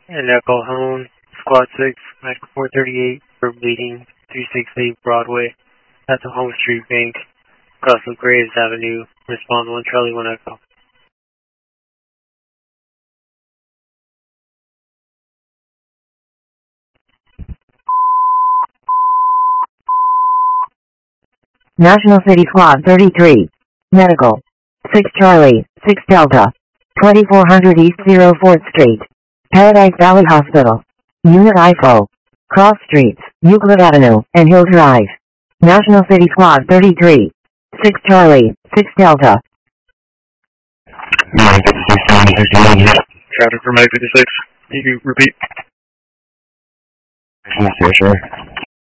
And Echo Home, Squad 6, Medical 438, for bleeding, 368 Broadway, at the Home Street Bank, across from Graves Avenue. Respond 1 Charlie 1 Echo. National City Squad 33, Medical, 6 Charlie, 6 Delta, 2400 East 04th Street, Paradise Valley Hospital, Unit IFO, Cross Streets, Euclid Avenue, and Hill Drive. National City Squad 33, 6 Charlie, 6 Delta. Traffic for Medic 56. You can repeat. Sure.